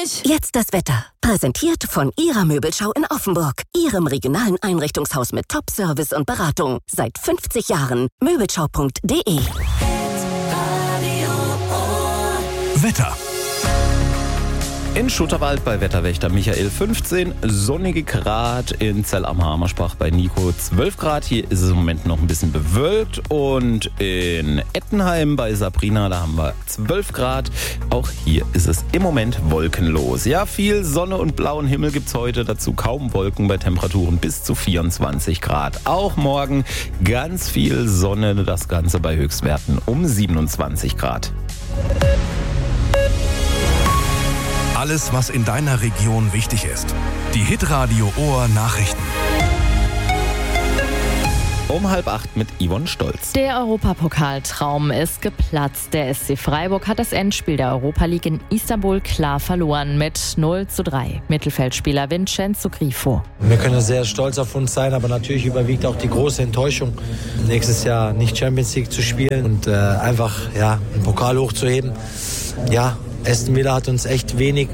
nicht. Jetzt das Wetter. Präsentiert von Ihrer Möbelschau in Offenburg. Ihrem regionalen Einrichtungshaus mit Top-Service und Beratung. Seit 50 Jahren. Möbelschau.de. Wetter. In Schutterwald bei Wetterwächter Michael 15, sonnige Grad, in Zell am Hamersbach bei Nico 12 Grad. Hier ist es im Moment noch ein bisschen bewölkt und in Ettenheim bei Sabrina, da haben wir 12 Grad. Auch hier ist es im Moment wolkenlos. Ja, viel Sonne und blauen Himmel gibt's heute, dazu kaum Wolken bei Temperaturen bis zu 24 Grad. Auch morgen ganz viel Sonne, das Ganze bei Höchstwerten um 27 Grad. Alles, was in deiner Region wichtig ist. Die Hitradio Ohr Nachrichten. Um 7:30 mit Yvonne Stolz. Der Europapokaltraum ist geplatzt. Der SC Freiburg hat das Endspiel der Europa League in Istanbul klar verloren mit 0:3. Mittelfeldspieler Vincenzo Grifo. Wir können sehr stolz auf uns sein, aber natürlich überwiegt auch die große Enttäuschung, nächstes Jahr nicht Champions League zu spielen und einfach einen Pokal hochzuheben. Ja, Aston Villa hat uns echt wenig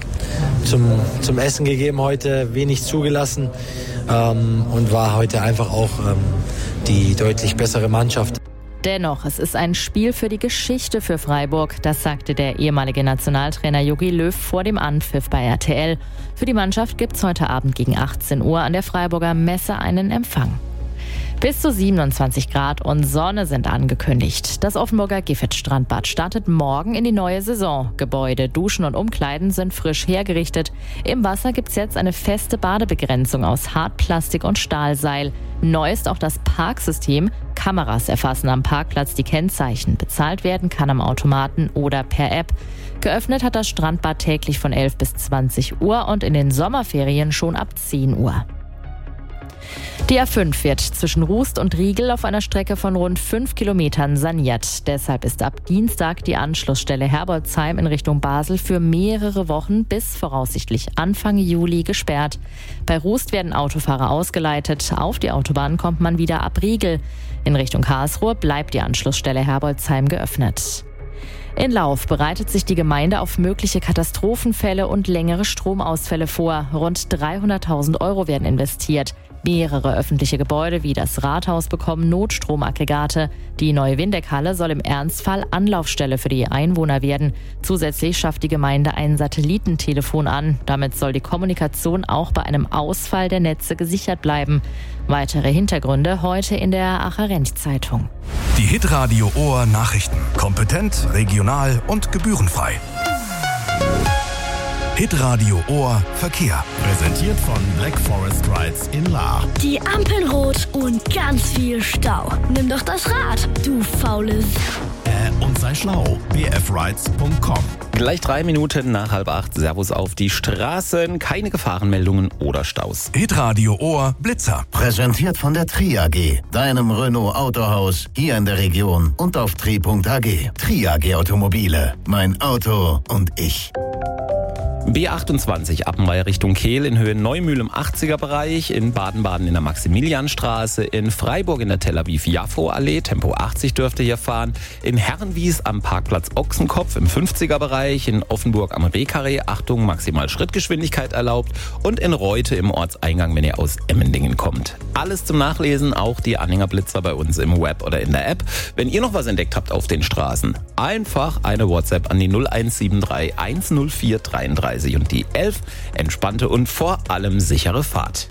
zum Essen gegeben heute, wenig zugelassen und war heute einfach auch die deutlich bessere Mannschaft. Dennoch, es ist ein Spiel für die Geschichte für Freiburg. Das sagte der ehemalige Nationaltrainer Jogi Löw vor dem Anpfiff bei RTL. Für die Mannschaft gibt es heute Abend gegen 18 Uhr an der Freiburger Messe einen Empfang. Bis zu 27 Grad und Sonne sind angekündigt. Das Offenburger Giffet-Strandbad startet morgen in die neue Saison. Gebäude, Duschen und Umkleiden sind frisch hergerichtet. Im Wasser gibt es jetzt eine feste Badebegrenzung aus Hartplastik und Stahlseil. Neu ist auch das Parksystem. Kameras erfassen am Parkplatz die Kennzeichen. Bezahlt werden kann am Automaten oder per App. Geöffnet hat das Strandbad täglich von 11 bis 20 Uhr und in den Sommerferien schon ab 10 Uhr. Die A5 wird zwischen Rust und Riegel auf einer Strecke von rund 5 Kilometern saniert. Deshalb ist ab Dienstag die Anschlussstelle Herbolzheim in Richtung Basel für mehrere Wochen bis voraussichtlich Anfang Juli gesperrt. Bei Rust werden Autofahrer ausgeleitet. Auf die Autobahn kommt man wieder ab Riegel. In Richtung Karlsruhe bleibt die Anschlussstelle Herbolzheim geöffnet. In Lauf bereitet sich die Gemeinde auf mögliche Katastrophenfälle und längere Stromausfälle vor. Rund 300.000 Euro werden investiert. Mehrere öffentliche Gebäude wie das Rathaus bekommen Notstromaggregate. Die neue Windeck-Halle soll im Ernstfall Anlaufstelle für die Einwohner werden. Zusätzlich schafft die Gemeinde ein Satellitentelefon an. Damit soll die Kommunikation auch bei einem Ausfall der Netze gesichert bleiben. Weitere Hintergründe heute in der Acher-Rench-Zeitung. Die Hitradio Ohr Nachrichten. Kompetent, regional und gebührenfrei. Hitradio Ohr Verkehr. Präsentiert von Black Forest Rides in Lahr. Die Ampeln rot und ganz viel Stau. Nimm doch das Rad, du faules. Und sei schlau. bfrides.com. Gleich 3 Minuten nach 7:30. Servus auf die Straßen. Keine Gefahrenmeldungen oder Staus. Hitradio Ohr Blitzer. Präsentiert von der Tri AG, deinem Renault Autohaus hier in der Region und auf tri.ag. Tri AG Automobile. Mein Auto und ich. B28 Appenweier Richtung Kehl in Höhe Neumühl im 80er-Bereich, in Baden-Baden in der Maximilianstraße, in Freiburg in der Tel Aviv-Jaffo-Allee, Tempo 80 dürfte hier fahren, in Herrenwies am Parkplatz Ochsenkopf im 50er-Bereich, in Offenburg am Rehkarree, Achtung, maximal Schrittgeschwindigkeit erlaubt und in Reute im Ortseingang, wenn ihr aus Emmendingen kommt. Alles zum Nachlesen, auch die Anhängerblitzer bei uns im Web oder in der App. Wenn ihr noch was entdeckt habt auf den Straßen, einfach eine WhatsApp an die 0173 104 33 und die 11. Entspannte und vor allem sichere Fahrt.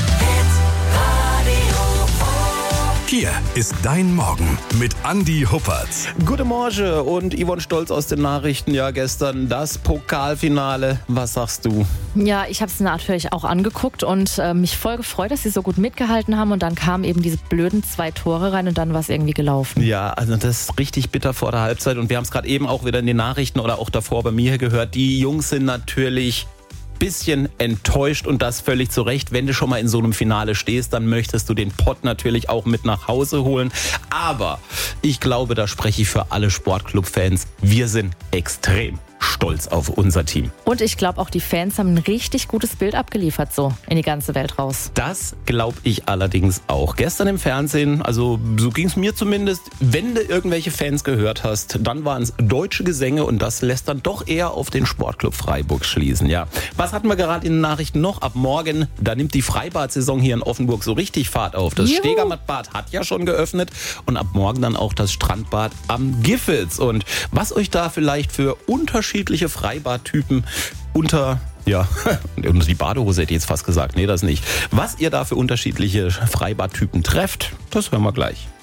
Hier ist dein Morgen mit Andi Huppertz. Guten Morgen und Yvonne Stolz aus den Nachrichten. Ja, gestern das Pokalfinale. Was sagst du? Ja, ich habe es natürlich auch angeguckt und mich voll gefreut, dass sie so gut mitgehalten haben. Und dann kamen eben diese blöden 2 Tore rein und dann war es irgendwie gelaufen. Ja, also das ist richtig bitter vor der Halbzeit. Und wir haben es gerade eben auch wieder in den Nachrichten oder auch davor bei mir gehört. Die Jungs sind natürlich bisschen enttäuscht und das völlig zu Recht. Wenn du schon mal in so einem Finale stehst, dann möchtest du den Pott natürlich auch mit nach Hause holen. Aber ich glaube, da spreche ich für alle Sportclub-Fans. Wir sind extrem stolz auf unser Team. Und ich glaube, auch die Fans haben ein richtig gutes Bild abgeliefert, so in die ganze Welt raus. Das glaube ich allerdings auch. Gestern im Fernsehen, also so ging es mir zumindest, wenn du irgendwelche Fans gehört hast, dann waren es deutsche Gesänge und das lässt dann doch eher auf den Sportclub Freiburg schließen. Ja. Was hatten wir gerade in den Nachrichten noch? Ab morgen, da nimmt die Freibad-Saison hier in Offenburg so richtig Fahrt auf. Das Stegermatt-Bad hat ja schon geöffnet und ab morgen dann auch das Strandbad am Giffels. Und was euch da vielleicht für unterschiedliche Freibadtypen unter die Badehose hätte ich jetzt fast gesagt. Nee, das nicht. Was ihr da für unterschiedliche Freibadtypen trefft, das hören wir gleich.